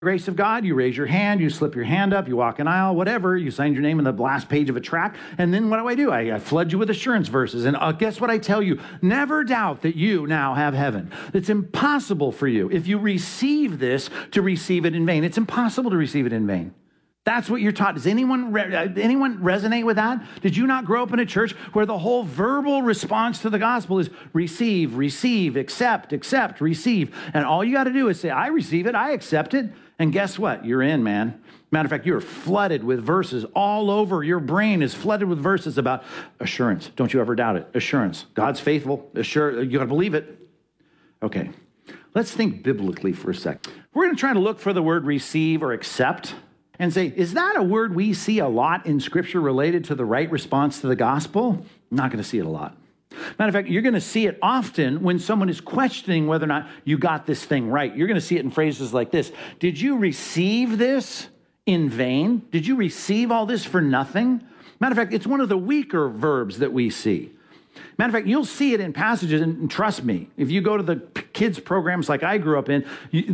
Grace of God, you raise your hand, you slip your hand up, you walk an aisle, whatever, you sign your name in the last page of a tract, and then what do? I flood you with assurance verses, and guess what I tell you? Never doubt that you now have heaven. It's impossible for you, if you receive this, to receive it in vain. It's impossible to receive it in vain. That's what you're taught. Does anyone resonate with that? Did you not grow up in a church where the whole verbal response to the gospel is receive, receive, accept, accept, receive, and all you got to do is say, I receive it, I accept it, and guess what? You're in, man. Matter of fact, you're flooded with verses all over. Your brain is flooded with verses about assurance. Don't you ever doubt it. Assurance. God's faithful. You got to believe it. Okay, let's think biblically for a second. We're going to try to look for the word receive or accept and say, is that a word we see a lot in Scripture related to the right response to the gospel? I'm not going to see it a lot. Matter of fact, you're going to see it often when someone is questioning whether or not you got this thing right. You're going to see it in phrases like this. Did you receive this in vain? Did you receive all this for nothing? Matter of fact, it's one of the weaker verbs that we see. Matter of fact, you'll see it in passages, and trust me, if you go to the kids programs like I grew up in,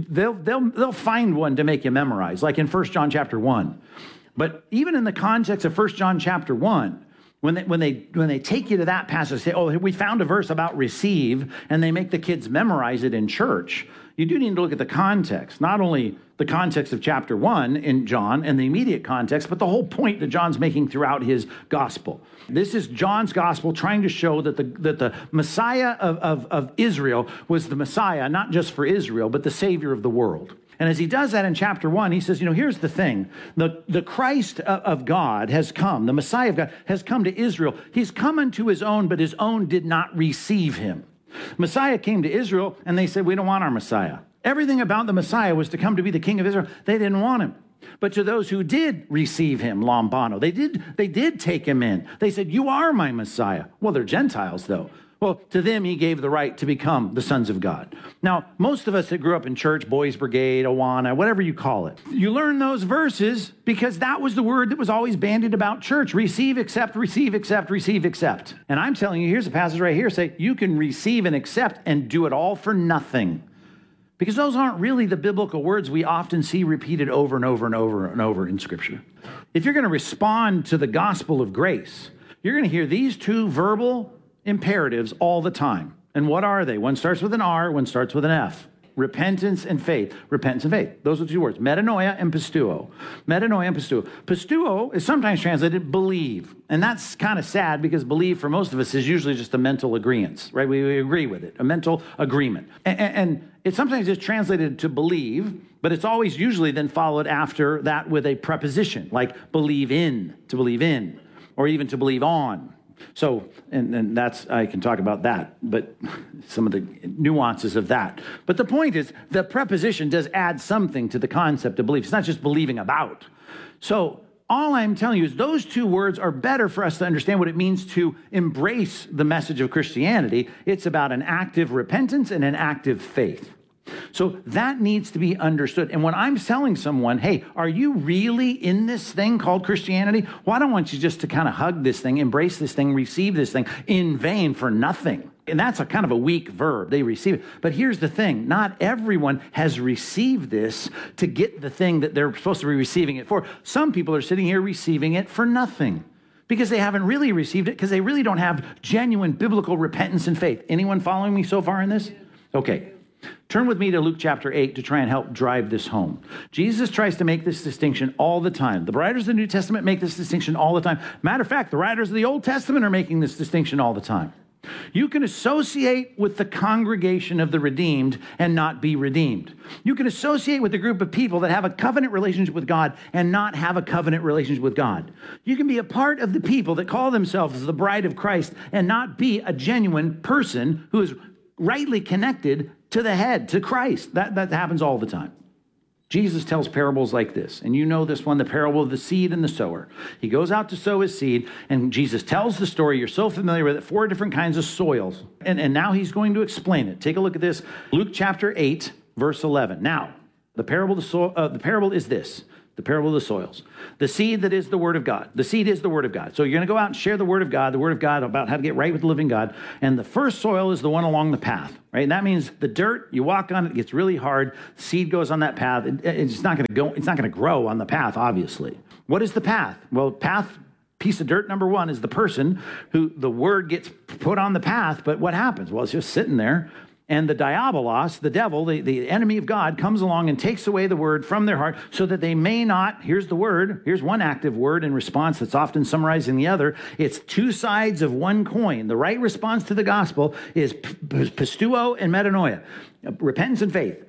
they'll find one to make you memorize, like in 1 John chapter 1. But even in the context of 1 John chapter 1, when they take you to that passage, say, oh, we found a verse about receive, and they make the kids memorize it in church, you do need to look at the context, not only the context of chapter 1 in John and the immediate context, but the whole point that John's making throughout his gospel. This is John's gospel trying to show that the Messiah of Israel was the Messiah, not just for Israel, but the Savior of the world. And as he does that in chapter 1, he says, here's the thing. The Christ of God has come. The Messiah of God has come to Israel. He's come unto his own, but his own did not receive him. Messiah came to Israel, and they said, we don't want our Messiah. Everything about the Messiah was to come to be the king of Israel. They didn't want him. But to those who did receive him, lambano, they did take him in. They said, you are my Messiah. Well, they're Gentiles, though. Well, to them, he gave the right to become the sons of God. Now, most of us that grew up in church, Boys Brigade, Awana, whatever you call it, you learn those verses because that was the word that was always bandied about church. Receive, accept, receive, accept, receive, accept. And I'm telling you, here's a passage right here, say, you can receive and accept and do it all for nothing. Because those aren't really the biblical words we often see repeated over and over and over and over in Scripture. If you're going to respond to the gospel of grace, you're going to hear these two verbal imperatives all the time. And what are they? One starts with an R, one starts with an F. Repentance and faith. Repentance and faith. Those are the two words. Metanoia and pistuo. Metanoia and pistuo. Pistuo is sometimes translated believe. And that's kind of sad because believe for most of us is usually just a mental agreement, right? We agree with it, a mental agreement. And it sometimes is translated to believe, but it's always usually then followed after that with a preposition, like believe in, or even to believe on. So, and that's, I can talk about that, but some of the nuances of that. But the point is, the preposition does add something to the concept of belief. It's not just believing about. So, all I'm telling you is those two words are better for us to understand what it means to embrace the message of Christianity. It's about an active repentance and an active faith. So that needs to be understood. And when I'm telling someone, hey, are you really in this thing called Christianity? Well, I don't want you just to kind of hug this thing, embrace this thing, receive this thing in vain for nothing. And that's a kind of a weak verb. They receive it. But here's the thing. Not everyone has received this to get the thing that they're supposed to be receiving it for. Some people are sitting here receiving it for nothing because they haven't really received it because they really don't have genuine biblical repentance and faith. Anyone following me so far in this? Okay. Turn with me to Luke chapter 8 to try and help drive this home. Jesus tries to make this distinction all the time. The writers of the New Testament make this distinction all the time. Matter of fact, the writers of the Old Testament are making this distinction all the time. You can associate with the congregation of the redeemed and not be redeemed. You can associate with a group of people that have a covenant relationship with God and not have a covenant relationship with God. You can be a part of the people that call themselves the bride of Christ and not be a genuine person who is rightly connected to the head, to Christ. That happens all the time. Jesus tells parables like this, and you know this one, the parable of the seed and the sower. He goes out to sow his seed, and Jesus tells the story. You're so familiar with it, 4 different kinds of soils. And now he's going to explain it. Take a look at this. Luke chapter 8, verse 11. Now, the parable is this. The parable of the soils. The seed that is the word of God. The seed is the word of God. So you're going to go out and share the word of God about how to get right with the living God. And the first soil is the one along the path, right? And that means the dirt, you walk on it, it gets really hard. Seed goes on that path. It's not going to grow on the path, obviously. What is the path? Well, piece of dirt number one is the person who the word gets put on the path. But what happens? Well, it's just sitting there. And the diabolos, the devil, the enemy of God, comes along and takes away the word from their heart so that they may not, here's the word, here's one active word in response that's often summarizing the other. It's two sides of one coin. The right response to the gospel is pisteuo and metanoia, repentance and faith.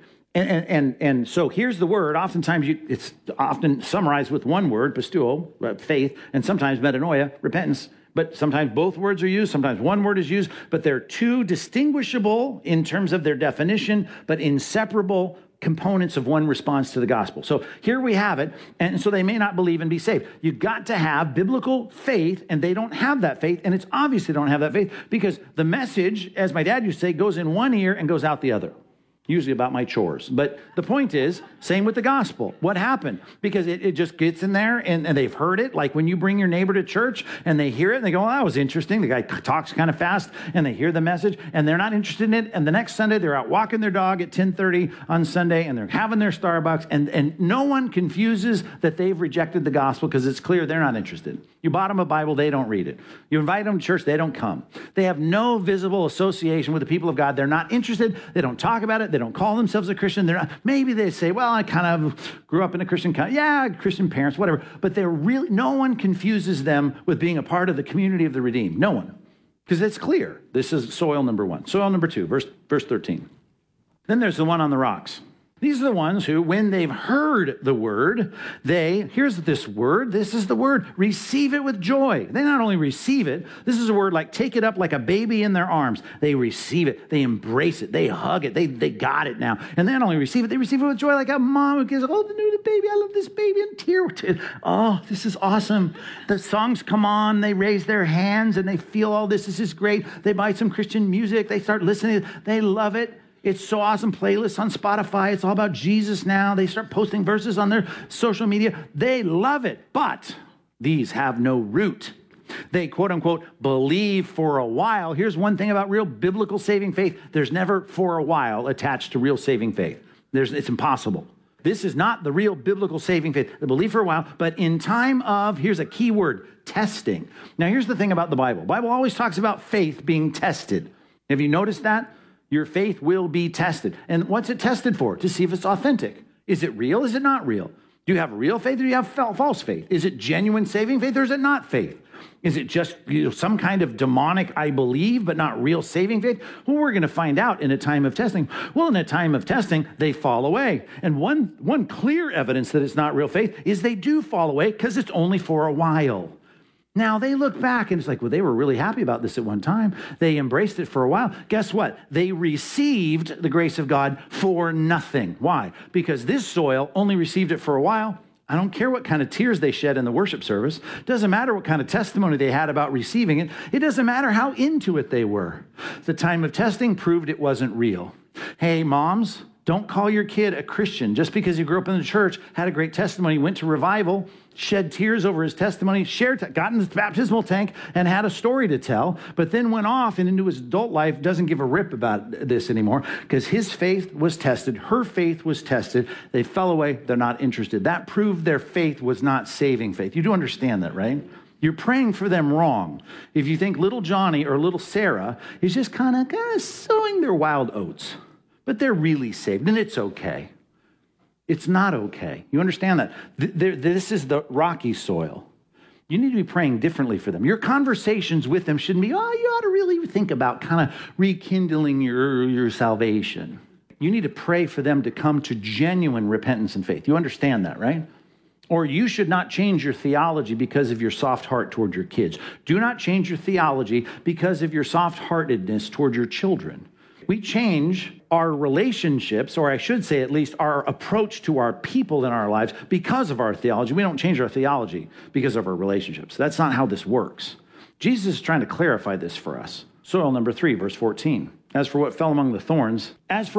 And so here's the word. Oftentimes it's often summarized with one word, pisteuo, faith, and sometimes metanoia, repentance. But sometimes both words are used, sometimes one word is used, but they're two distinguishable in terms of their definition, but inseparable components of one response to the gospel. So here we have it, and so they may not believe and be saved. You've got to have biblical faith, and they don't have that faith, and it's obvious they don't have that faith because the message, as my dad used to say, goes in one ear and goes out the other. Usually about my chores. But the point is, same with the gospel. What happened? Because it just gets in there and they've heard it. Like when you bring your neighbor to church and they hear it and they go, well, that was interesting. The guy talks kind of fast and they hear the message and they're not interested in it. And the next Sunday, they're out walking their dog at 10:30 on Sunday and they're having their Starbucks and no one confuses that they've rejected the gospel because it's clear they're not interested. You bought them a Bible, they don't read it. You invite them to church, they don't come. They have no visible association with the people of God. They're not interested. They don't talk about it. They don't call themselves a Christian. They're not. Maybe they say, well, I kind of grew up in a Christian, Christian parents, whatever. But they're really, no one confuses them with being a part of the community of the redeemed. No one. Because it's clear. This is soil number one. Soil number two, verse 13. Then there's the one on the rocks. These are the ones who, when they've heard the word, here's this word, this is the word, receive it with joy. They not only receive it, this is a word like take it up like a baby in their arms. They receive it, they embrace it, they hug it, they got it now. And they not only receive it, they receive it with joy like a mom who gives, oh, the new baby, I love this baby, and tear. Oh, this is awesome. The songs come on, they raise their hands and they feel all this is great. They buy some Christian music, they start listening, they love it. It's so awesome. Playlists on Spotify. It's all about Jesus now. They start posting verses on their social media. They love it, but these have no root. They, quote unquote, believe for a while. Here's one thing about real biblical saving faith. There's never for a while attached to real saving faith. It's impossible. This is not the real biblical saving faith. They believe for a while, but in time of, here's a key word, testing. Now, here's the thing about the Bible. The Bible always talks about faith being tested. Have you noticed that? Your faith will be tested. And what's it tested for? To see if it's authentic. Is it real? Is it not real? Do you have real faith or do you have false faith? Is it genuine saving faith or is it not faith? Is it just some kind of demonic, I believe, but not real saving faith? Well, we're going to find out in a time of testing. Well, in a time of testing, they fall away. And one clear evidence that it's not real faith is they do fall away because it's only for a while. Now, they look back and it's like, well, they were really happy about this at one time. They embraced it for a while. Guess what? They received the grace of God for nothing. Why? Because this soil only received it for a while. I don't care what kind of tears they shed in the worship service. It doesn't matter what kind of testimony they had about receiving it. It doesn't matter how into it they were. The time of testing proved it wasn't real. Hey, moms, don't call your kid a Christian just because he grew up in the church, had a great testimony, went to revival, shed tears over his testimony, got in his baptismal tank, and had a story to tell, but then went off and into his adult life, doesn't give a rip about this anymore because his faith was tested, her faith was tested. They fell away. They're not interested. That proved their faith was not saving faith. You do understand that, right? You're praying for them wrong. If you think little Johnny or little Sarah is just kind of sowing their wild oats, but they're really saved, and it's okay. It's not okay. You understand that? This is the rocky soil. You need to be praying differently for them. Your conversations with them shouldn't be, you ought to really think about kind of rekindling your salvation. You need to pray for them to come to genuine repentance and faith. You understand that, right? Or you should not change your theology because of your soft heart toward your kids. Do not change your theology because of your soft-heartedness toward your children. We change our relationships, or I should say at least our approach to our people in our lives because of our theology. We don't change our theology because of our relationships. That's not how this works. Jesus is trying to clarify this for us. Soil number 3, verse 14. As for what fell among the thorns,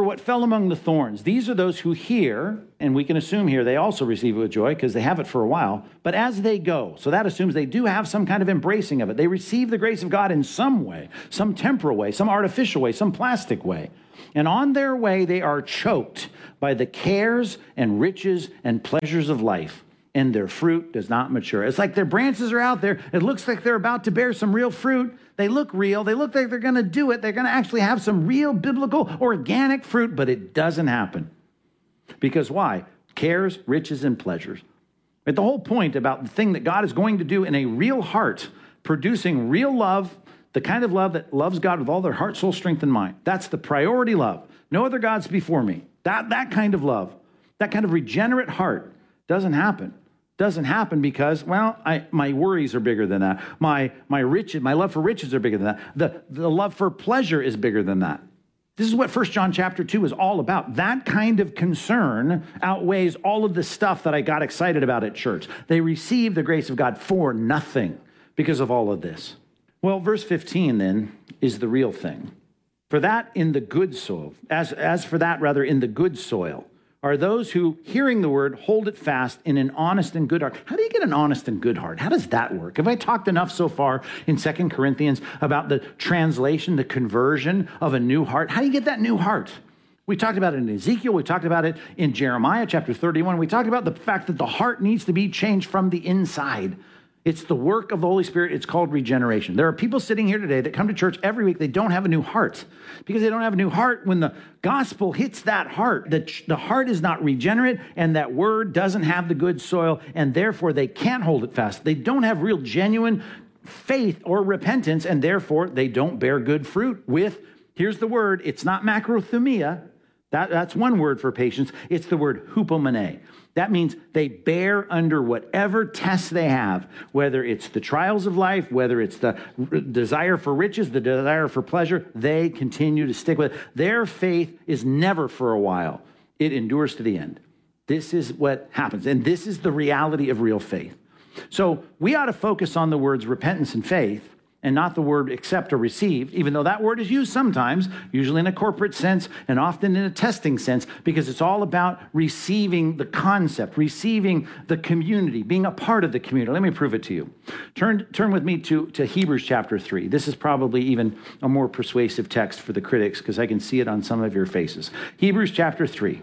these are those who hear, and we can assume here they also receive it with joy because they have it for a while, but as they go, so that assumes they do have some kind of embracing of it. They receive the grace of God in some way, some temporal way, some artificial way, some plastic way. And on their way, they are choked by the cares and riches and pleasures of life, and their fruit does not mature. It's like their branches are out there. It looks like they're about to bear some real fruit. They look real. They look like they're going to do it. They're going to actually have some real biblical organic fruit, but it doesn't happen. Because why? Cares, riches, and pleasures. But the whole point about the thing that God is going to do in a real heart, producing real love, the kind of love that loves God with all their heart, soul, strength, and mind. That's the priority love. No other gods before me. That kind of love, that kind of regenerate heart doesn't happen. Doesn't happen because, well, my worries are bigger than that. My love for riches are bigger than that. The love for pleasure is bigger than that. This is what 1 John chapter 2 is all about. That kind of concern outweighs all of the stuff that I got excited about at church. They receive the grace of God for nothing because of all of this. Well, verse 15 then is the real thing. For that in the good soil, as for that rather in the good soil, are those who, hearing the word, hold it fast in an honest and good heart. How do you get an honest and good heart? How does that work? Have I talked enough so far in 2 Corinthians about the translation, the conversion of a new heart? How do you get that new heart? We talked about it in Ezekiel. We talked about it in Jeremiah chapter 31. We talked about the fact that the heart needs to be changed from the inside. It's the work of the Holy Spirit. It's called regeneration. There are people sitting here today that come to church every week. They don't have a new heart because they don't have a new heart. When the gospel hits that heart, the heart is not regenerate and that word doesn't have the good soil, and therefore they can't hold it fast. They don't have real genuine faith or repentance, and therefore they don't bear good fruit with, here's the word, it's not macrothumia. That's one word for patience. It's the word hupomene. That means they bear under whatever tests they have, whether it's the trials of life, whether it's the desire for riches, the desire for pleasure, they continue to stick with it. Their faith is never for a while. It endures to the end. This is what happens, and this is the reality of real faith. So we ought to focus on the words repentance and faith, and not the word accept or receive, even though that word is used sometimes, usually in a corporate sense and often in a testing sense, because it's all about receiving the concept, receiving the community, being a part of the community. Let me prove it to you. Turn with me to Hebrews chapter 3. This is probably even a more persuasive text for the critics because I can see it on some of your faces. Hebrews chapter 3.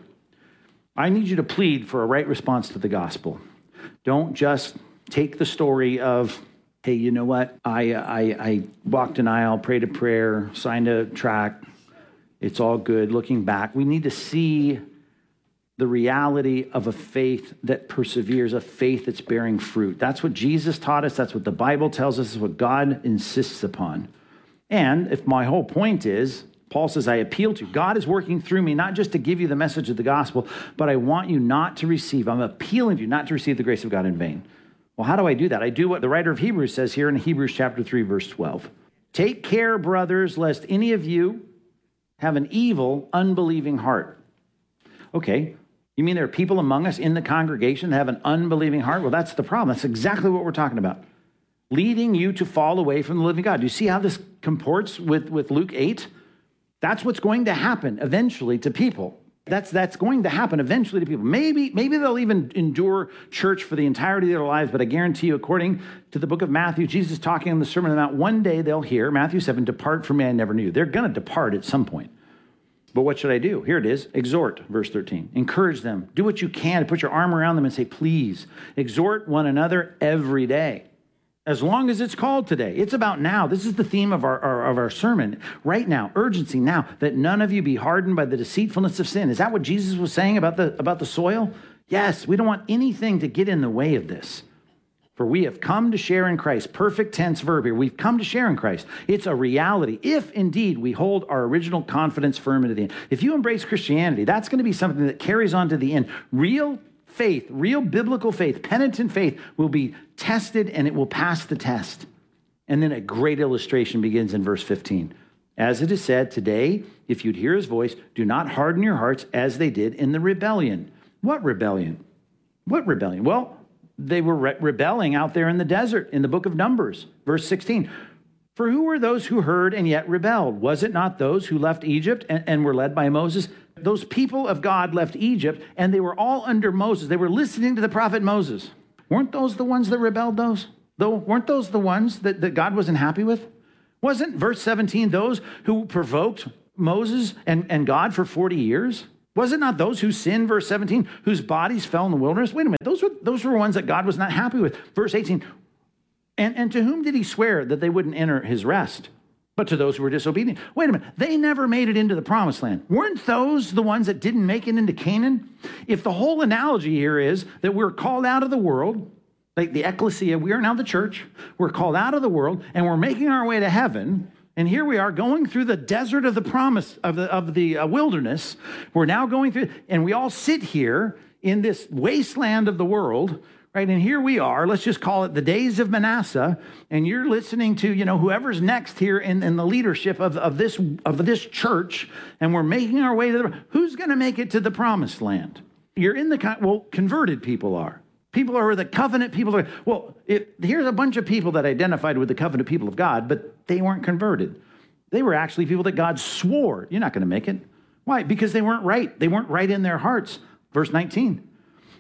I need you to plead for a right response to the gospel. Don't just take the story of, hey, you know what? I walked an aisle, prayed a prayer, signed a tract. It's all good. Looking back, we need to see the reality of a faith that perseveres, a faith that's bearing fruit. That's what Jesus taught us. That's what the Bible tells us. Is what God insists upon. And if my whole point is, Paul says, I appeal to you. God is working through me, not just to give you the message of the gospel, but I want you not to receive. I'm appealing to you not to receive the grace of God in vain. Well, how do I do that? I do what the writer of Hebrews says here in Hebrews chapter 3, verse 12. Take care, brothers, lest any of you have an evil, unbelieving heart. Okay, you mean there are people among us in the congregation that have an unbelieving heart? Well, that's the problem. That's exactly what we're talking about. Leading you to fall away from the living God. Do you see how this comports with Luke 8? That's what's going to happen eventually to people. That's going to happen eventually to people. Maybe they'll even endure church for the entirety of their lives, but I guarantee you, according to the book of Matthew, Jesus talking on the Sermon on the Mount, one day they'll hear, Matthew 7, depart from me, I never knew you. They're going to depart at some point. But what should I do? Here it is. Exhort, verse 13. Encourage them. Do what you can to put your arm around them and say, please, exhort one another every day. As long as it's called today. It's about now. This is the theme of our sermon. Right now, urgency now, that none of you be hardened by the deceitfulness of sin. Is that what Jesus was saying about the soil? Yes, we don't want anything to get in the way of this. For we have come to share in Christ. Perfect tense verb here. We've come to share in Christ. It's a reality. If indeed we hold our original confidence firm into the end. If you embrace Christianity, that's going to be something that carries on to the end. Real faith, real biblical faith, penitent faith will be tested and it will pass the test. And then a great illustration begins in verse 15. As it is said, today, if you'd hear his voice, do not harden your hearts as they did in the rebellion. What rebellion? What rebellion? Well, they were rebelling out there in the desert in the book of Numbers, verse 16. For who were those who heard and yet rebelled? Was it not those who left Egypt and were led by Moses? Those people of God left Egypt, and they were all under Moses. They were listening to the prophet Moses. Weren't those the ones that rebelled weren't those the ones that God wasn't happy with? Wasn't verse 17 those who provoked Moses and God for 40 years? Was it not those who sinned, verse 17, whose bodies fell in the wilderness? Wait a minute, those were ones that God was not happy with. Verse 18, and to whom did he swear that they wouldn't enter his rest? But to those who were disobedient. Wait a minute, they never made it into the promised land. Weren't those the ones that didn't make it into Canaan? If the whole analogy here is that we're called out of the world, like the ecclesia, we are now the church, we're called out of the world, and we're making our way to heaven, and here we are going through the desert of the promise, of the wilderness. We're now going through, and we all sit here in this wasteland of the world, right? And here we are, let's just call it the days of Manasseh, and you're listening to, whoever's next here in the leadership of this church, and we're making our way to who's going to make it to the promised land? You're in converted people are. People are the covenant people. Here's a bunch of people that identified with the covenant people of God, but they weren't converted. They were actually people that God swore, you're not going to make it. Why? Because they weren't right. They weren't right in their hearts. Verse 19.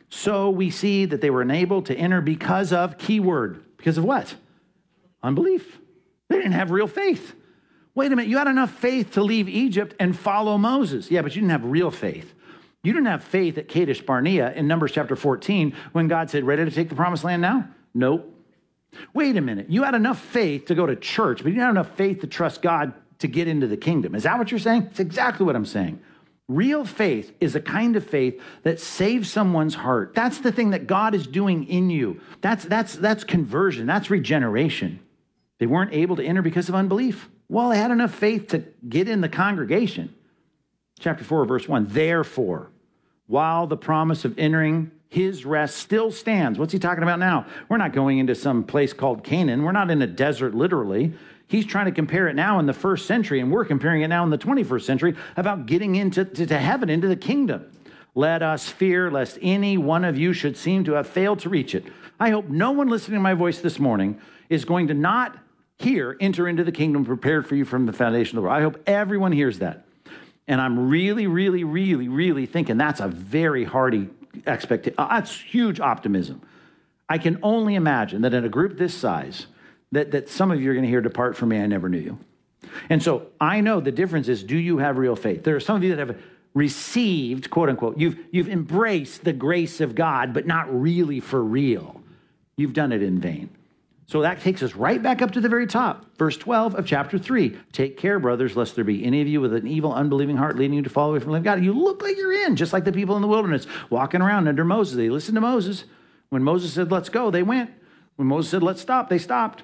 So we see that they were unable to enter because of, keyword, because of what? Unbelief. They didn't have real faith. Wait a minute, you had enough faith to leave Egypt and follow Moses. Yeah, but you didn't have real faith. You didn't have faith at Kadesh Barnea in Numbers chapter 14 when God said, ready to take the promised land now? Nope. Wait a minute, you had enough faith to go to church, but you didn't have enough faith to trust God to get into the kingdom. Is that what you're saying? It's exactly what I'm saying. Real faith is a kind of faith that saves someone's heart. That's the thing that God is doing in you. That's conversion. That's regeneration. They weren't able to enter because of unbelief. Well, they had enough faith to get in the congregation. Chapter 4, verse 1, therefore, while the promise of entering his rest still stands. What's he talking about now? We're not going into some place called Canaan. We're not in a desert, literally. He's trying to compare it now in the first century, and we're comparing it now in the 21st century about getting into heaven, into the kingdom. Let us fear lest any one of you should seem to have failed to reach it. I hope no one listening to my voice this morning is going to not enter into the kingdom prepared for you from the foundation of the world. I hope everyone hears that. And I'm really, really, really, really thinking that's a very hearty expectation. That's huge optimism. I can only imagine that in a group this size, that some of you are going to hear, depart from me, I never knew you. And so I know the difference is, do you have real faith? There are some of you that have received, quote unquote, you've embraced the grace of God, but not really for real. You've done it in vain. So that takes us right back up to the very top. Verse 12 of chapter 3. Take care, brothers, lest there be any of you with an evil, unbelieving heart leading you to fall away from the living God. You look like you're in, just like the people in the wilderness, walking around under Moses. They listened to Moses. When Moses said, let's go, they went. When Moses said, let's stop, they stopped.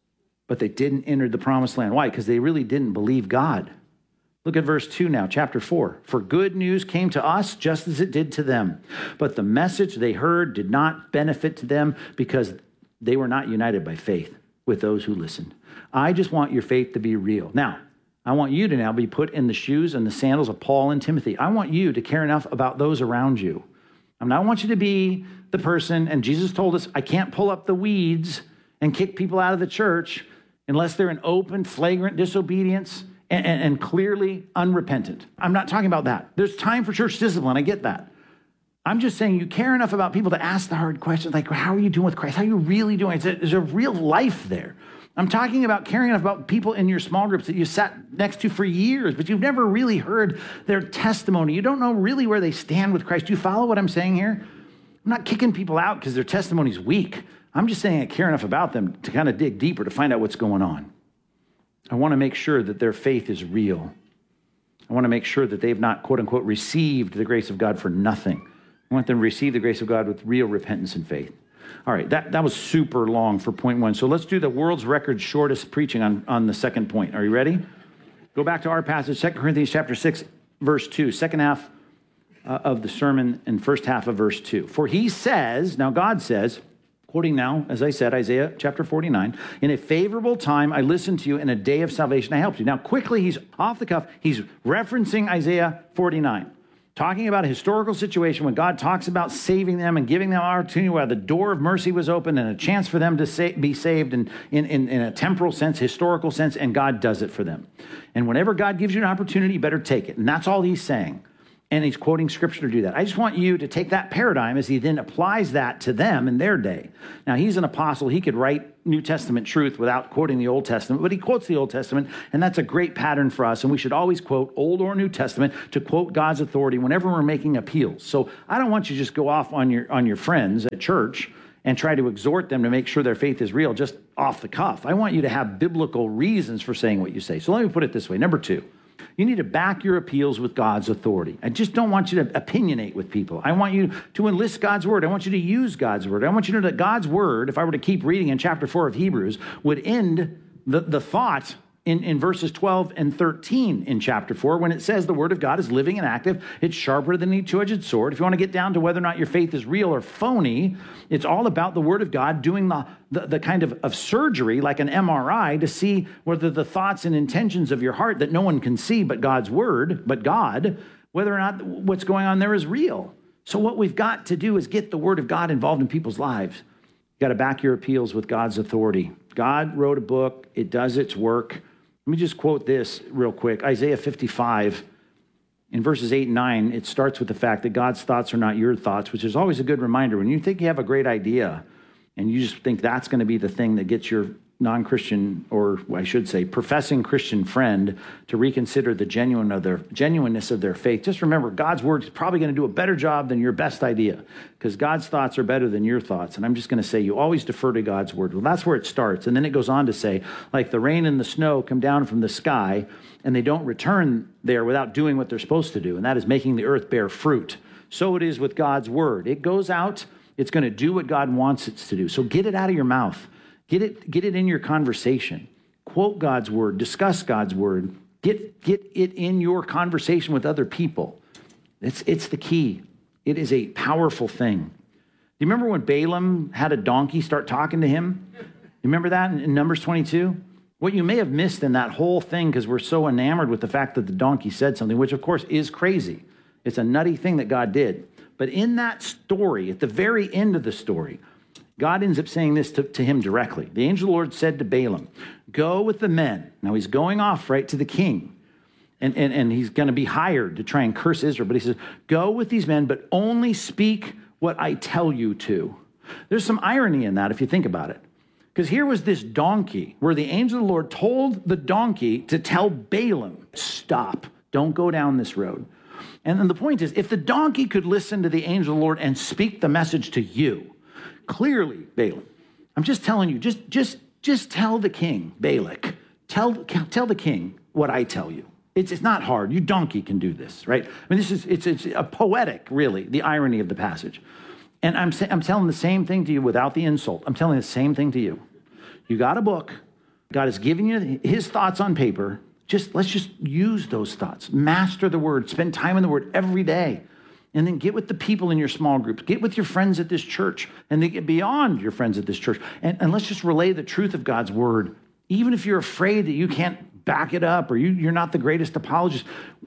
But they didn't enter the promised land. Why? Because they really didn't believe God. Look at verse 2 now, chapter 4. For good news came to us just as it did to them. But the message they heard did not benefit to them because they were not united by faith with those who listened. I just want your faith to be real. Now, I want you to now be put in the shoes and the sandals of Paul and Timothy. I want you to care enough about those around you. I don't want you to be the person, and Jesus told us, I can't pull up the weeds and kick people out of the church unless they're in open, flagrant disobedience and clearly unrepentant. I'm not talking about that. There's time for church discipline. I get that. I'm just saying you care enough about people to ask the hard questions, like, how are you doing with Christ? How are you really doing? There's a real life there. I'm talking about caring enough about people in your small groups that you sat next to for years, but you've never really heard their testimony. You don't know really where they stand with Christ. Do you follow what I'm saying here? I'm not kicking people out because their testimony's weak. I'm just saying I care enough about them to kind of dig deeper to find out what's going on. I want to make sure that their faith is real. I want to make sure that they've not, quote unquote, received the grace of God for nothing. I want them to receive the grace of God with real repentance and faith. All right, that was super long for point one. So let's do the world's record shortest preaching on the second point. Are you ready? Go back to our passage, 2 Corinthians chapter 6, verse 2, second half of the sermon and first half of verse 2. For he says, now God says, quoting now, as I said, Isaiah chapter 49, in a favorable time I listened to you, in a day of salvation I helped you. Now quickly, he's off the cuff, he's referencing Isaiah 49. talking about a historical situation when God talks about saving them and giving them opportunity where the door of mercy was open and a chance for them to be saved in a temporal sense, historical sense, and God does it for them. And whenever God gives you an opportunity, you better take it. And that's all he's saying. And he's quoting scripture to do that. I just want you to take that paradigm as he then applies that to them in their day. Now, he's an apostle. He could write New Testament truth without quoting the Old Testament, but he quotes the Old Testament, and that's a great pattern for us. And we should always quote Old or New Testament to quote God's authority whenever we're making appeals. So I don't want you to just go off on your friends at church and try to exhort them to make sure their faith is real just off the cuff. I want you to have biblical reasons for saying what you say. So let me put it this way. Number 2. You need to back your appeals with God's authority. I just don't want you to opinionate with people. I want you to enlist God's word. I want you to use God's word. I want you to know that God's word, if I were to keep reading in chapter 4 of Hebrews, would end the thought in verses 12 and 13 in chapter 4 when it says the word of God is living and active. It's sharper than any two-edged sword. If you want to get down to whether or not your faith is real or phony, it's all about the word of God doing the kind of surgery like an MRI to see whether the thoughts and intentions of your heart that no one can see but God's word, but God, whether or not what's going on there is real. So what we've got to do is get the word of God involved in people's lives. You got to back your appeals with God's authority. God wrote a book. It does its work. Let me just quote this real quick. Isaiah 55, in verses 8 and 9, it starts with the fact that God's thoughts are not your thoughts, which is always a good reminder. When you think you have a great idea and you just think that's going to be the thing that gets your non-Christian, or I should say professing Christian friend to reconsider the genuineness of their faith, just remember God's word is probably going to do a better job than your best idea because God's thoughts are better than your thoughts. And I'm just going to say you always defer to God's word. Well, that's where it starts. And then it goes on to say, like the rain and the snow come down from the sky and they don't return there without doing what they're supposed to do. And that is making the earth bear fruit. So it is with God's word. It goes out. It's going to do what God wants it to do. So get it out of your mouth. Get it in your conversation. Quote God's word. Discuss God's word. Get it in your conversation with other people. It's the key. It is a powerful thing. Do you remember when Balaam had a donkey start talking to him? You remember that in Numbers 22? What you may have missed in that whole thing, because we're so enamored with the fact that the donkey said something, which of course is crazy. It's a nutty thing that God did. But in that story, at the very end of the story, God ends up saying this to him directly. The angel of the Lord said to Balaam, go with the men. Now he's going off right to the king. And he's going to be hired to try and curse Israel. But he says, go with these men, but only speak what I tell you to. There's some irony in that if you think about it. Because here was this donkey where the angel of the Lord told the donkey to tell Balaam, stop, don't go down this road. And then the point is, if the donkey could listen to the angel of the Lord and speak the message to you, clearly, Balaam, I'm just telling you, just tell the king, Balak, tell the king what I tell you. It's not hard. You donkey can do this, right? I mean, it's a poetic, really, the irony of the passage. And I'm telling the same thing to you without the insult. I'm telling the same thing to you. You got a book. God has given you his thoughts on paper. Let's just use those thoughts. Master the word. Spend time in the word every day. And then get with the people in your small groups. Get with your friends at this church. And then get beyond your friends at this church. And let's just relay the truth of God's word. Even if you're afraid that you can't back it up or you're not the greatest apologist,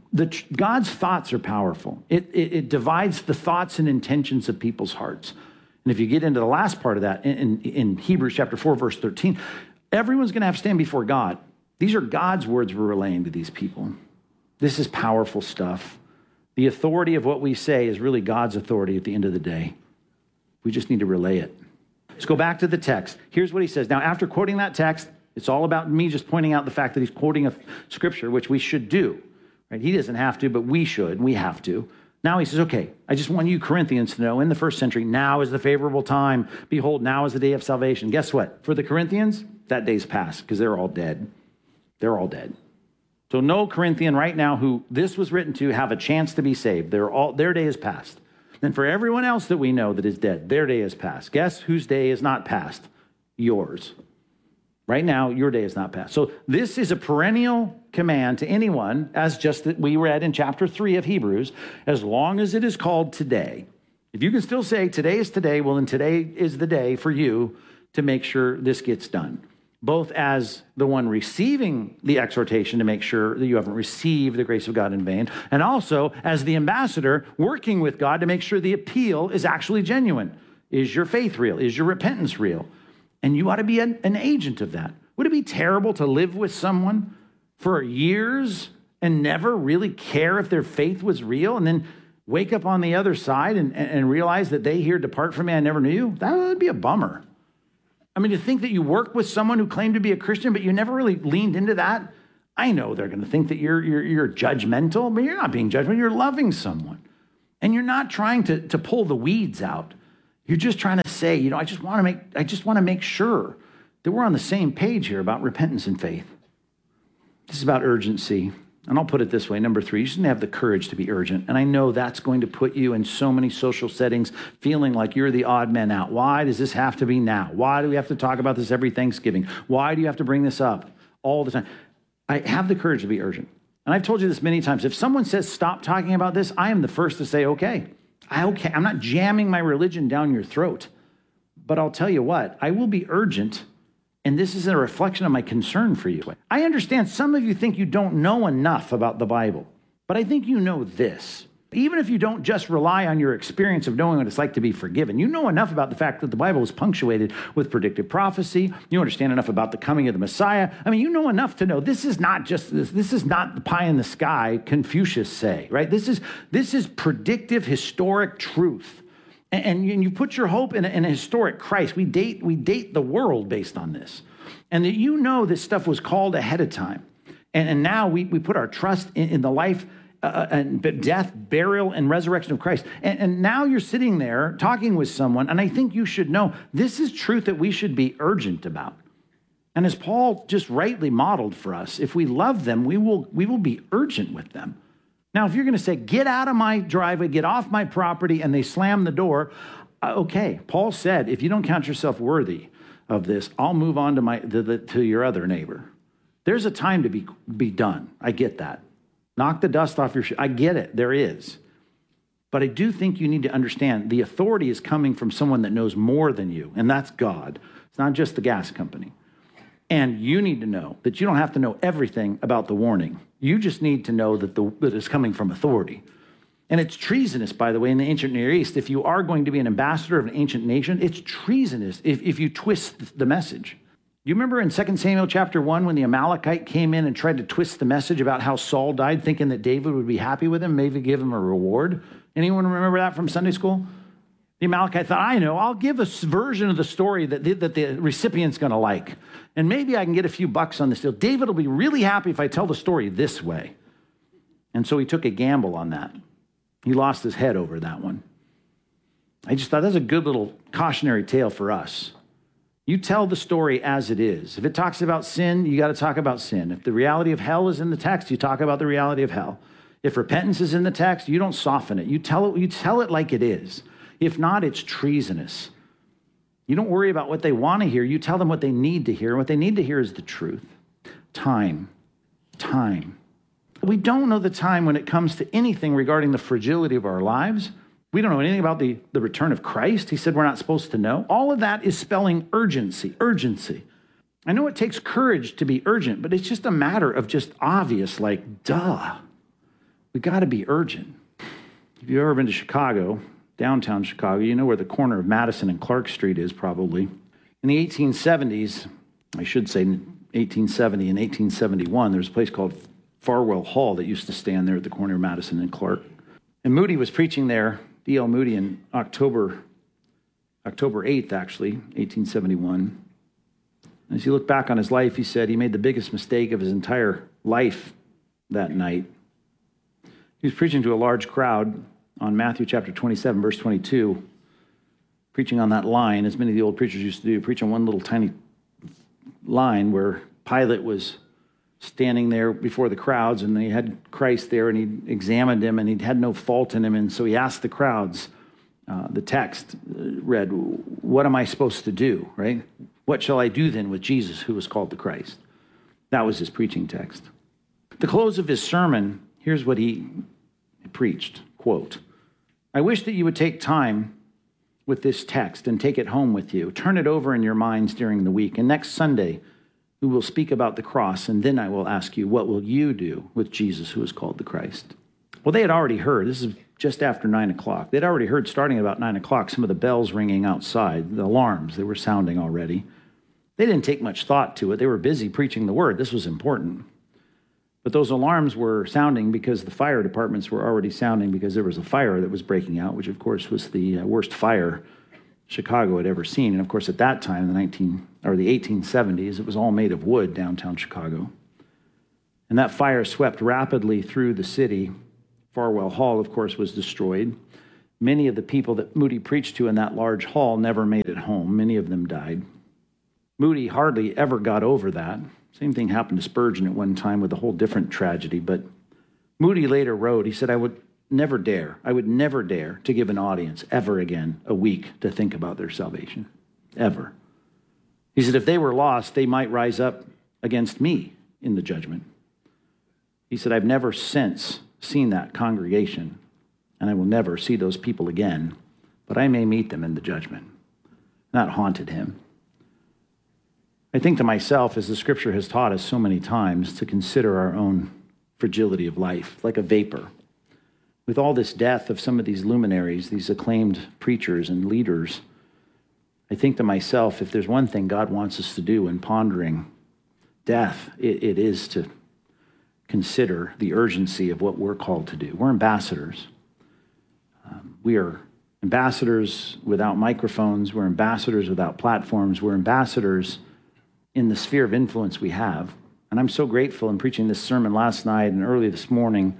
God's thoughts are powerful. It divides the thoughts and intentions of people's hearts. And if you get into the last part of that, in Hebrews chapter 4, verse 13, everyone's going to have to stand before God. These are God's words we're relaying to these people. This is powerful stuff. The authority of what we say is really God's authority at the end of the day. We just need to relay it. Let's go back to the text. Here's what he says. Now, after quoting that text, it's all about me just pointing out the fact that he's quoting a scripture, which we should do. Right? He doesn't have to, but we should, and we have to. Now he says, okay, I just want you Corinthians to know in the first century, now is the favorable time. Behold, now is the day of salvation. Guess what? For the Corinthians, that day's past because they're all dead. They're all dead. So no Corinthian right now who this was written to have a chance to be saved. Their day is past. Then for everyone else that we know that is dead, their day is past. Guess whose day is not past? Yours. Right now, your day is not past. So this is a perennial command to anyone, as just that we read in chapter 3 of Hebrews, as long as it is called today. If you can still say today is today, well, then today is the day for you to make sure this gets done. both as the one receiving the exhortation to make sure that you haven't received the grace of God in vain, and also as the ambassador working with God to make sure the appeal is actually genuine. Is your faith real? Is your repentance real? And you ought to be an agent of that. Would it be terrible to live with someone for years and never really care if their faith was real, and then wake up on the other side and realize that they here depart from me, I never knew you? That would be a bummer. I mean, to think that you work with someone who claimed to be a Christian, but you never really leaned into that. I know they're going to think that you're judgmental, but you're not being judgmental. You're loving someone. And you're not trying to pull the weeds out. You're just trying to say, I just want to make sure that we're on the same page here about repentance and faith. This is about urgency. And I'll put it this way, number 3, you shouldn't have the courage to be urgent. And I know that's going to put you in so many social settings feeling like you're the odd man out. Why does this have to be now? Why do we have to talk about this every Thanksgiving? Why do you have to bring this up all the time? I have the courage to be urgent. And I've told you this many times. If someone says, stop talking about this, I am the first to say, okay. I'm not jamming my religion down your throat. But I'll tell you what, I will be urgent. And this is a reflection of my concern for you. I understand some of you think you don't know enough about the Bible, but I think you know this. Even if you don't just rely on your experience of knowing what it's like to be forgiven, you know enough about the fact that the Bible is punctuated with predictive prophecy. You understand enough about the coming of the Messiah. I mean, you know enough to know this is not just this is not the pie in the sky, Confucius say, right? This is predictive, historic truth. And you put your hope in a historic Christ. We date the world based on this. And that this stuff was called ahead of time. And now we put our trust in the life, and death, burial, and resurrection of Christ. And now you're sitting there talking with someone, and I think you should know this is truth that we should be urgent about. And as Paul just rightly modeled for us, if we love them, we will be urgent with them. Now, if you're going to say, get out of my driveway, get off my property, and they slam the door, okay. Paul said, if you don't count yourself worthy of this, I'll move on to your other neighbor. There's a time to be done. I get that. Knock the dust off your shoes. I get it. There is. But I do think you need to understand the authority is coming from someone that knows more than you, and that's God. It's not just the gas company. And you need to know that you don't have to know everything about the warning. You just need to know that it's coming from authority. And it's treasonous, by the way, in the ancient Near East. If you are going to be an ambassador of an ancient nation, it's treasonous if you twist the message. You remember in 2 Samuel chapter 1 when the Amalekite came in and tried to twist the message about how Saul died, thinking that David would be happy with him, maybe give him a reward? Anyone remember that from Sunday school? The Amalekite thought, I know, I'll give a version of the story that the recipient's going to like. And maybe I can get a few bucks on this deal. David will be really happy if I tell the story this way. And so he took a gamble on that. He lost his head over that one. I just thought that's a good little cautionary tale for us. You tell the story as it is. If it talks about sin, you got to talk about sin. If the reality of hell is in the text, you talk about the reality of hell. If repentance is in the text, you don't soften it. You tell it like it is. If not, it's treasonous. You don't worry about what they want to hear. You tell them what they need to hear. And what they need to hear is the truth. Time. We don't know the time when it comes to anything regarding the fragility of our lives. We don't know anything about the return of Christ. He said we're not supposed to know. All of that is spelling urgency. I know it takes courage to be urgent, but it's just a matter of just obvious, like, duh. We got to be urgent. If you've ever been to Chicago, downtown Chicago, you know where the corner of Madison and Clark Street is probably. In the 1870s, I should say 1870 and 1871, there was a place called Farwell Hall that used to stand there at the corner of Madison and Clark. And Moody was preaching there, D.L. Moody, in October 8th, actually, 1871. As he looked back on his life, he said he made the biggest mistake of his entire life that night. He was preaching to a large crowd on Matthew chapter 27, verse 22, preaching on that line, as many of the old preachers used to do, preach on one little tiny line where Pilate was standing there before the crowds, and they had Christ there, and he examined him, and he had no fault in him, and so he asked the crowds, the text read, what am I supposed to do, right? What shall I do then with Jesus, who was called the Christ? That was his preaching text. At the close of his sermon, here's what he preached, quote, I wish that you would take time with this text and take it home with you. Turn it over in your minds during the week. And next Sunday, who will speak about the cross, and then I will ask you, what will you do with Jesus who is called the Christ? Well, they had already heard. This is just after 9 o'clock. They'd already heard, starting about 9 o'clock, some of the bells ringing outside, the alarms, they were sounding already. They didn't take much thought to it. They were busy preaching the word. This was important. But those alarms were sounding because the fire departments were already sounding because there was a fire that was breaking out, which, of course, was the worst fire Chicago had ever seen. And, of course, at that time, the 1870s, it was all made of wood, downtown Chicago. And that fire swept rapidly through the city. Farwell Hall, of course, was destroyed. Many of the people that Moody preached to in that large hall never made it home. Many of them died. Moody hardly ever got over that. Same thing happened to Spurgeon at one time with a whole different tragedy. But Moody later wrote, he said, I would never dare to give an audience ever again a week to think about their salvation. Ever. He said, if they were lost, they might rise up against me in the judgment. He said, I've never since seen that congregation, and I will never see those people again, but I may meet them in the judgment. And that haunted him. I think to myself, as the scripture has taught us so many times, to consider our own fragility of life, like a vapor. With all this death of some of these luminaries, these acclaimed preachers and leaders, I think to myself, if there's one thing God wants us to do in pondering death, it is to consider the urgency of what we're called to do. We're ambassadors. We are ambassadors without microphones. We're ambassadors without platforms. We're ambassadors in the sphere of influence we have. And I'm so grateful in preaching this sermon last night and earlier this morning,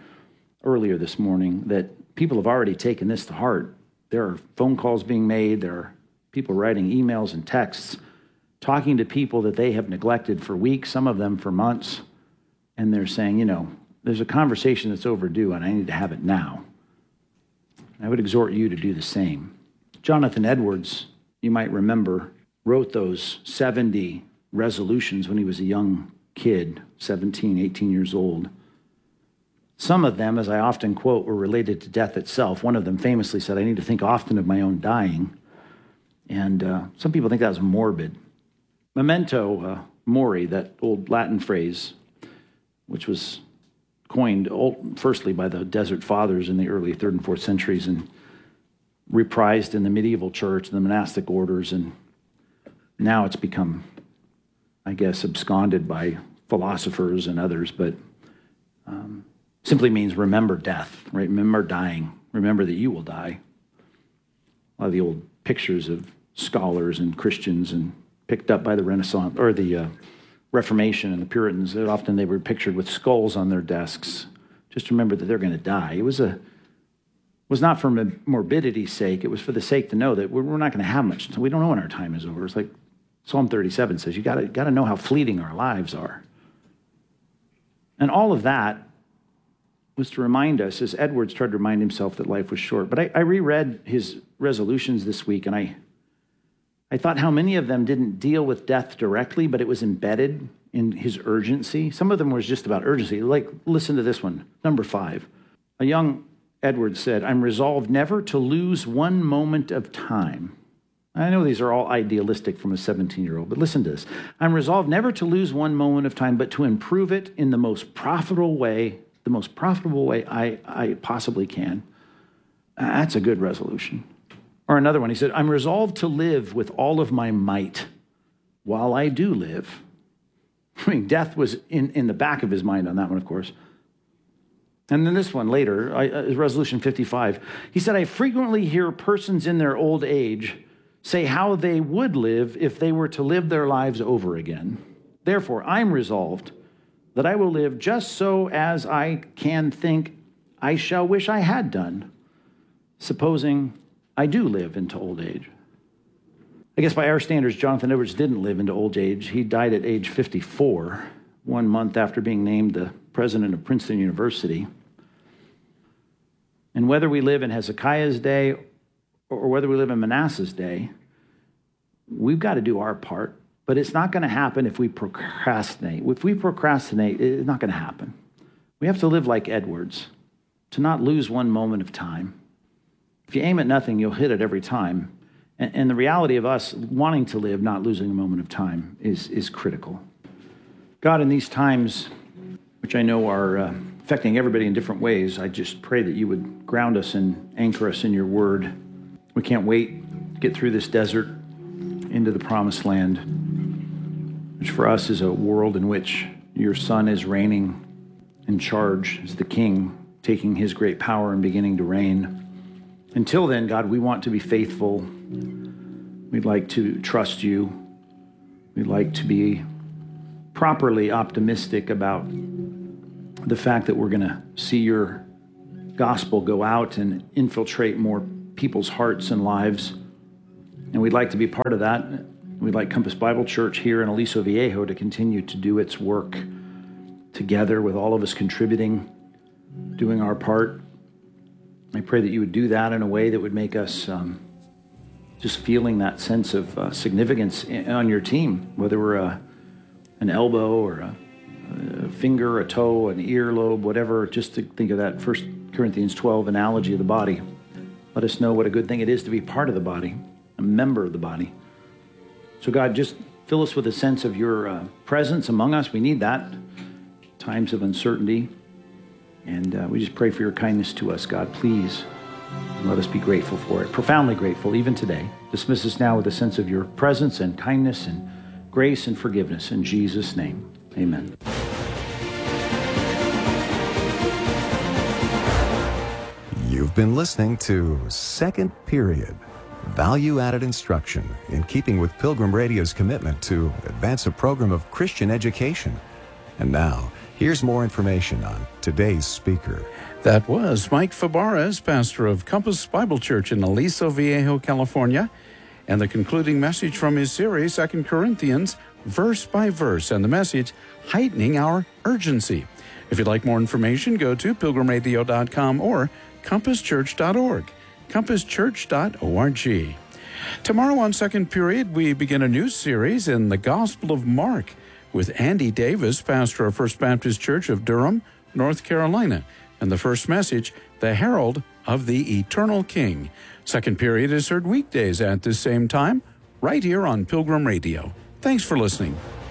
that people have already taken this to heart. There are phone calls being made. There are people writing emails and texts, talking to people that they have neglected for weeks, some of them for months. And they're saying, there's a conversation that's overdue and I need to have it now. I would exhort you to do the same. Jonathan Edwards, you might remember, wrote those 70 resolutions when he was a young kid, 17, 18 years old. Some of them, as I often quote, were related to death itself. One of them famously said, I need to think often of my own dying. And some people think that was morbid. Memento mori, that old Latin phrase, which was coined firstly by the Desert Fathers in the early 3rd and 4th centuries and reprised in the medieval church and the monastic orders. And now it's become, I guess, absconded by philosophers and others, but simply means remember death, right? Remember dying. Remember that you will die. A lot of the old pictures of scholars and Christians and picked up by the Renaissance or the Reformation and the Puritans, often they were pictured with skulls on their desks. Just remember that they're going to die. It was not for morbidity's sake. It was for the sake to know that we're not going to have much. We don't know when our time is over. It's like Psalm 37 says, you got to know how fleeting our lives are. And all of that was to remind us, as Edwards tried to remind himself that life was short. But I reread his resolutions this week, and I thought how many of them didn't deal with death directly, but it was embedded in his urgency. Some of them was just about urgency. Like, listen to this one, number 5. A young Edwards said, I'm resolved never to lose one moment of time. I know these are all idealistic from a 17-year-old, but listen to this. I'm resolved never to lose one moment of time, but to improve it in the most profitable way I possibly can. That's a good resolution. Or another one, he said, I'm resolved to live with all of my might while I do live. I mean, death was in the back of his mind on that one, of course. And then this one later, resolution 55, he said, I frequently hear persons in their old age say how they would live if they were to live their lives over again. Therefore, I'm resolved that I will live just so as I can think I shall wish I had done, supposing I do live into old age. I guess by our standards, Jonathan Edwards didn't live into old age. He died at age 54, 1 month after being named the president of Princeton University. And whether we live in Hezekiah's day or whether we live in Manasseh's day, we've got to do our part. But it's not going to happen if we procrastinate. If we procrastinate, it's not going to happen. We have to live like Edwards, to not lose one moment of time. If you aim at nothing, you'll hit it every time. And the reality of us wanting to live, not losing a moment of time, is critical. God, in these times, which I know are affecting everybody in different ways, I just pray that you would ground us and anchor us in your word. We can't wait to get through this desert into the promised land, which for us is a world in which your Son is reigning in charge as the King, taking his great power and beginning to reign. Until then, God, we want to be faithful. We'd like to trust you. We'd like to be properly optimistic about the fact that we're going to see your gospel go out and infiltrate more people's hearts and lives. And we'd like to be part of that. We'd like Compass Bible Church here in Aliso Viejo to continue to do its work together with all of us contributing, doing our part. I pray that you would do that in a way that would make us just feeling that sense of significance on your team, whether we're an elbow or a finger, a toe, an earlobe, whatever, just to think of that 1 Corinthians 12 analogy of the body. Let us know what a good thing it is to be part of the body, a member of the body. So God, just fill us with a sense of your presence among us. We need that. Times of uncertainty. And we just pray for your kindness to us, God. Please let us be grateful for it. Profoundly grateful, even today. Dismiss us now with a sense of your presence and kindness and grace and forgiveness. In Jesus' name, amen. You've been listening to Second Period, value-added instruction in keeping with Pilgrim Radio's commitment to advance a program of Christian education. And now, here's more information on today's speaker. That was Mike Fabarez, pastor of Compass Bible Church in Aliso Viejo, California, and the concluding message from his series, 2 Corinthians, verse by verse, and the message, Heightening Our Urgency. If you'd like more information, go to pilgrimradio.com or compasschurch.org, compasschurch.org. Tomorrow on Second Period, we begin a new series in the Gospel of Mark with Andy Davis, pastor of First Baptist Church of Durham, North Carolina, and the first message, The Herald of the Eternal King. Second Period is heard weekdays at this same time, right here on Pilgrim Radio. Thanks for listening.